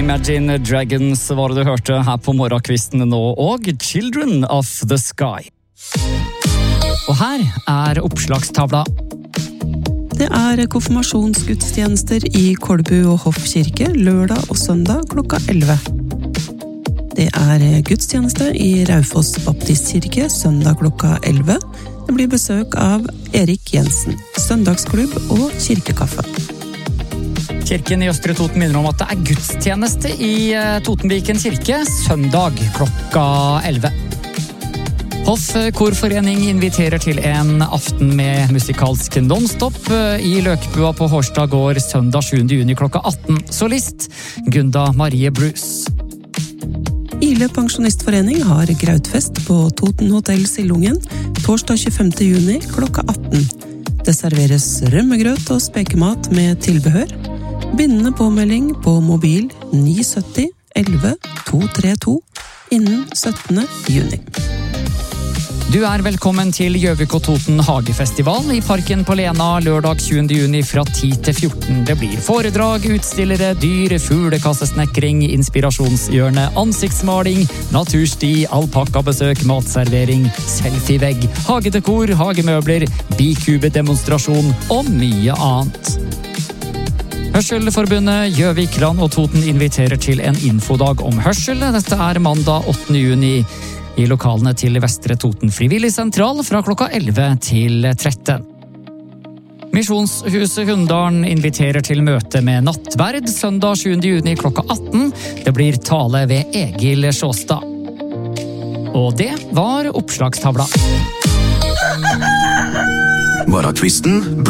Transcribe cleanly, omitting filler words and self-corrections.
Imagine Dragons var det du hørte her på morgenkvisten nå, og Children of the Sky. Og her oppslagstavla. Det konfirmasjonsgudstjenester i Kolbu og Hoff kirke lørdag og søndag klokka 11. Det gudstjeneste i Raufoss baptistkirke søndag klokka 11. Det blir besøk av Erik Jensen, søndagsklubb og kirkekaffe. Kirken i Østre Toten minner om at det gudstjeneste i Totenviken kirke søndag klokka 11. Hoff Korforening inviterer til en aften med musikalsk non-stop i Løkbua på Hårstad gård søndag 7. juni klokka 18. Solist Gunda Marie Bruce. Ile pensjonistforening har grautfest på Toten Hotel Sillungen torsdag 25. juni klokka 18. Det serveres rømmegrøt og spekemat med tilbehør. Bindende påmelding på mobil 970 11 232 innen 17. juni. Du velkommen til Gjøvik og Toten Hagefestival i Parken på Lena lørdag 20. juni fra 10 til 14. Det blir foredrag, utstillere, dyr, fuglekassesnekring, inspirasjonshjørne, ansiktsmaling, natursti, alpakkabesøk, matservering, selfievegg, hagedekor, hagemøbler, bikube-demonstrasjon og mye annet. Hørselforbundet Gjøvikland og Toten inviterer til en infodag om hørsel. Dette mandag 8. juni i lokalene til Vestre Toten Frivillig Sentral fra klokka 11 til 13. Misjonshuset Hunndalen inviterer til møte med nattverd søndag 7. juni klokka 18. Det blir tale ved Egil Sjåstad. Og det var oppslagstavla. Morgenkvisten